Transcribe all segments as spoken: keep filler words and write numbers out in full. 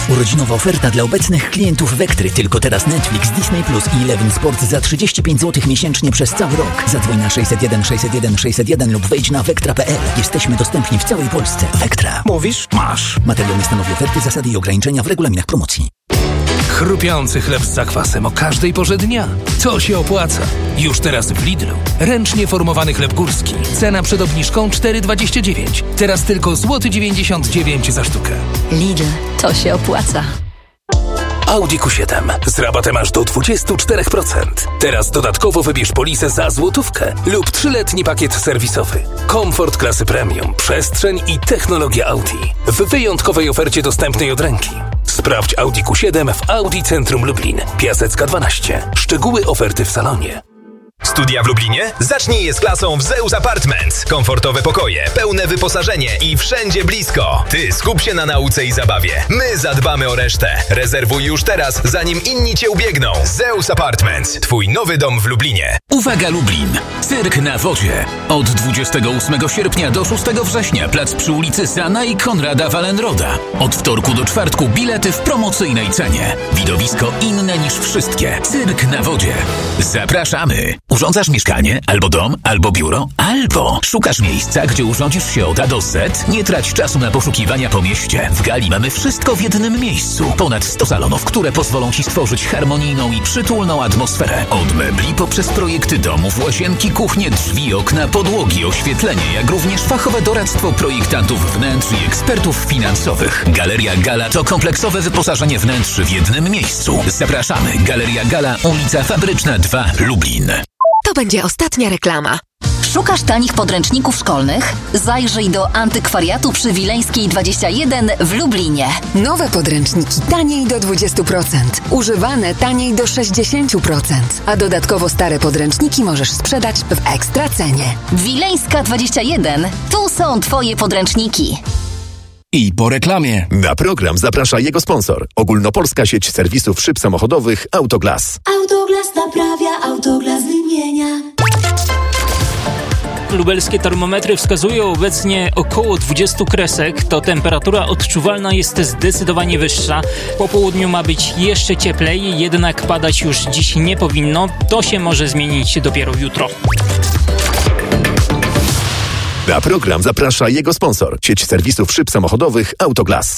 Urodzinowa oferta dla obecnych klientów Vectry. Tylko teraz Netflix, Disney Plus i Eleven Sport za trzydzieści pięć złotych miesięcznie przez cały rok. Zadzwoń na sześćset jeden sześćset jeden sześćset jeden lub wejdź na vectra kropka p l. Jesteśmy dostępni w całej Polsce. Vectra. Mówisz? Masz. Materiał nie stanowi oferty, zasady i ograniczenia w regulaminach promocji. Chrupiący chleb z zakwasem o każdej porze dnia. Co się opłaca? Już teraz w Lidlu. Ręcznie formowany chleb górski. Cena przed obniżką cztery dwadzieścia dziewięć. Teraz tylko złoty dziewięćdziesiąt dziewięć za sztukę. Lidl, to się opłaca. Audi Q siedem z rabatem aż do dwadzieścia cztery procent. Teraz dodatkowo wybierz polisę za złotówkę lub trzyletni pakiet serwisowy. Komfort klasy premium, przestrzeń i technologia Audi w wyjątkowej ofercie dostępnej od ręki. Sprawdź Audi Q siedem w Audi Centrum Lublin, Piasecka dwanaście. Szczegóły oferty w salonie. Studia w Lublinie? Zacznij je z klasą w Zeus Apartments. Komfortowe pokoje, pełne wyposażenie i wszędzie blisko. Ty skup się na nauce i zabawie. My zadbamy o resztę. Rezerwuj już teraz, zanim inni cię ubiegną. Zeus Apartments. Twój nowy dom w Lublinie. Uwaga Lublin! Cyrk na wodzie. Od dwudziestego ósmego sierpnia do szóstego września plac przy ulicy Sana i Konrada Wallenroda. Od wtorku do czwartku bilety w promocyjnej cenie. Widowisko inne niż wszystkie. Cyrk na wodzie. Zapraszamy! Urządzasz mieszkanie, albo dom, albo biuro, albo szukasz miejsca, gdzie urządzisz się od A do Z? Nie trać czasu na poszukiwania po mieście. W Gali mamy wszystko w jednym miejscu. Ponad sto salonów, które pozwolą Ci stworzyć harmonijną i przytulną atmosferę. Od mebli poprzez projekty domów, łazienki, kuchnie, drzwi, okna, podłogi, oświetlenie, jak również fachowe doradztwo projektantów wnętrz i ekspertów finansowych. Galeria Gala to kompleksowe wyposażenie wnętrz w jednym miejscu. Zapraszamy. Galeria Gala, ulica Fabryczna dwa, Lublin. To będzie ostatnia reklama. Szukasz tanich podręczników szkolnych? Zajrzyj do Antykwariatu przy Wileńskiej dwadzieścia jeden w Lublinie. Nowe podręczniki taniej do dwadzieścia procent. Używane taniej do sześćdziesiąt procent. A dodatkowo stare podręczniki możesz sprzedać w ekstra cenie. Wileńska dwadzieścia jeden. Tu są Twoje podręczniki. I po reklamie. Na program zaprasza jego sponsor. Ogólnopolska sieć serwisów szyb samochodowych Autoglas. Autoglas naprawia, Autoglas wymienia. Lubelskie termometry wskazują obecnie około dwadzieścia kresek, to temperatura odczuwalna jest zdecydowanie wyższa. Po południu ma być jeszcze cieplej, jednak padać już dziś nie powinno. To się może zmienić dopiero jutro. Na program zaprasza jego sponsor. Sieć serwisów szyb samochodowych Autoglas.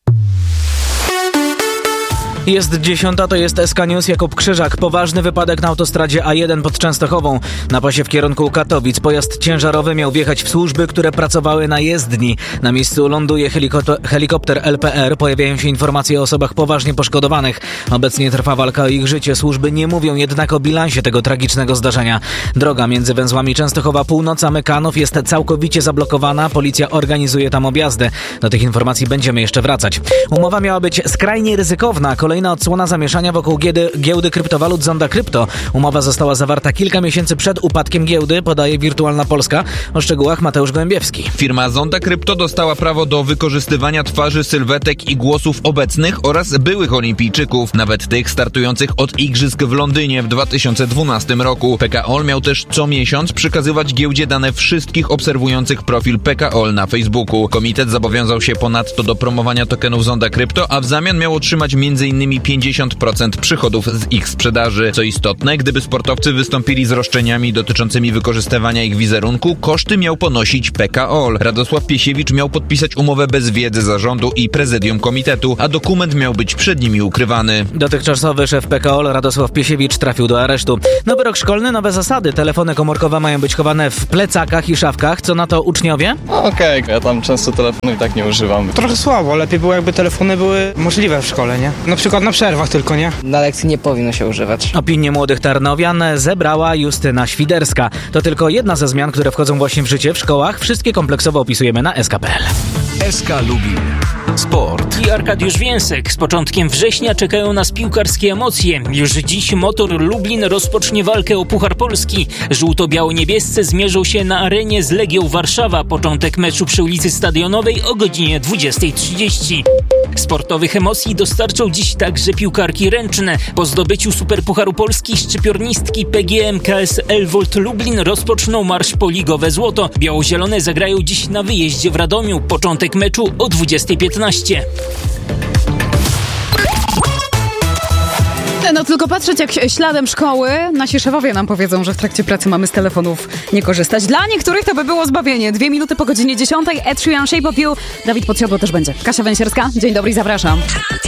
Jest dziesiąta, to jest S K News. Jakub Krzyżak. Poważny wypadek na autostradzie A jeden pod Częstochową. Na pasie w kierunku Katowic pojazd ciężarowy miał wjechać w służby, które pracowały na jezdni. Na miejscu ląduje helikopter, helikopter L P R. Pojawiają się informacje o osobach poważnie poszkodowanych. Obecnie trwa walka o ich życie. Służby nie mówią jednak o bilansie tego tragicznego zdarzenia. Droga między węzłami Częstochowa Północ a Mykanów jest całkowicie zablokowana. Policja organizuje tam objazdy. Do tych informacji będziemy jeszcze wracać. Umowa miała być skrajnie ryzykowna. Kolejna odsłona zamieszania wokół giełdy, giełdy kryptowalut Zonda Krypto. Umowa została zawarta kilka miesięcy przed upadkiem giełdy, podaje Wirtualna Polska. O szczegółach Mateusz Gołębiewski. Firma Zonda Krypto dostała prawo do wykorzystywania twarzy, sylwetek i głosów obecnych oraz byłych olimpijczyków, nawet tych startujących od Igrzysk w Londynie w dwa tysiące dwunastym roku. P K O L miał też co miesiąc przekazywać giełdzie dane wszystkich obserwujących profil P K O L na Facebooku. Komitet zobowiązał się ponadto do promowania tokenów Zonda Krypto, a w zamian miał otrzymać między innymi pięćdziesiąt procent przychodów z ich sprzedaży. Co istotne, gdyby sportowcy wystąpili z roszczeniami dotyczącymi wykorzystywania ich wizerunku, koszty miał ponosić P K O L. Radosław Piesiewicz miał podpisać umowę bez wiedzy zarządu i prezydium komitetu, a dokument miał być przed nimi ukrywany. Dotychczasowy szef P K O L Radosław Piesiewicz trafił do aresztu. Nowy rok szkolny, nowe zasady. Telefony komórkowe mają być chowane w plecakach i szafkach. Co na to uczniowie? Okej, okay, ja tam często telefonu i tak nie używam. Trochę słabo, lepiej było jakby telefony były możliwe w szkole, nie? Na przykład na przerwach tylko, nie? Na lekcji nie powinno się używać. Opinię młodych Tarnowian zebrała Justyna Świderska. To tylko jedna ze zmian, które wchodzą właśnie w życie w szkołach. Wszystkie kompleksowo opisujemy na S K kropka P L. S K Lublin. Sport. I Arkadiusz Więsek. Z początkiem września czekają nas piłkarskie emocje. Już dziś Motor Lublin rozpocznie walkę o Puchar Polski. Żółto-biało-niebiescy zmierzą się na arenie z Legią Warszawa. Początek meczu przy ulicy Stadionowej o godzinie dwudziestej trzydzieści. Sportowych emocji dostarczą dziś także piłkarki ręczne. Po zdobyciu Superpucharu Polski szczypiornistki P G M K S Elwold Lublin rozpoczną marsz po ligowe złoto. Biało-zielone zagrają dziś na wyjeździe w Radomiu. Początek meczu o dwudziestej piętnaście. No tylko patrzeć jak śladem szkoły, nasi szefowie nam powiedzą, że w trakcie pracy mamy z telefonów nie korzystać. Dla niektórych to by było zbawienie. Dwie minuty po godzinie dziesiątej, Ed Sheeran, Shape of You. Dawid Podsiadło też będzie. Kasia Węsierska, dzień dobry i zapraszam.